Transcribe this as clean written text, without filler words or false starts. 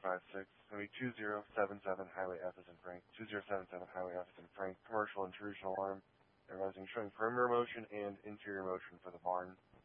456. It's going to be 2077 Highway F as in Frank. 2077 Highway F as in Frank. Commercial intrusion alarm. Advising showing perimeter motion and interior motion for the barn.